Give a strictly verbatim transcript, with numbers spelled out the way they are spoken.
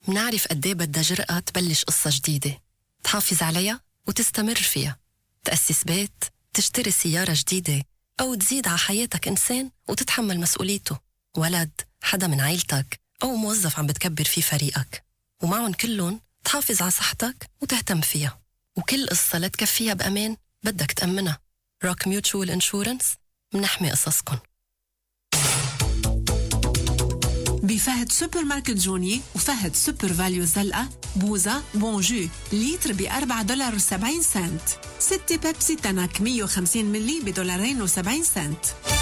منعرف قديه بدها جرأة تبلش قصة جديدة، تحافظ عليها وتستمر فيها، تأسس بيت، تشتري سيارة جديدة، أو تزيد على حياتك إنسان وتتحمل مسؤوليته، ولد، حدا من عيلتك، أو موظف عم بتكبر فيه فريقك. ومعهم كلهم تحافظ على صحتك وتهتم فيها، وكل قصة لا تكفيها بأمان بدك تأمنها. روك ميوتشوال انشورنس، منحمي قصصكن. بفهد سوبر ماركت جوني وفهد سوبر فاليو زلقة بوزة بونجو لتر بأربعة دولار وسبعين سنت. ستة بيبسي تنك مية وخمسين ملي بدولارين وسبعين سنت.